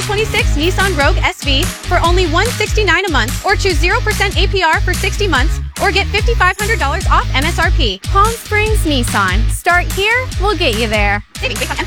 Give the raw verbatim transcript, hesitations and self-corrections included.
twenty-six Nissan Rogue S V for only one hundred sixty-nine dollars a month, or choose zero percent A P R for sixty months, or get five thousand five hundred dollars off M S R P. Palm Springs Nissan. Start here, we'll get you there. Savings based on